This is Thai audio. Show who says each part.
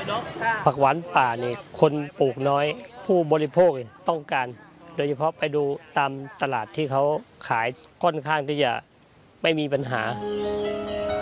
Speaker 1: ผักหวานป่านี่คนปลูกน้อยผู้บริโภคต้องการโดยเฉพาะไปดูตามตลาดที่เขาขายค่อนข้างที่จะไม่มีปัญหา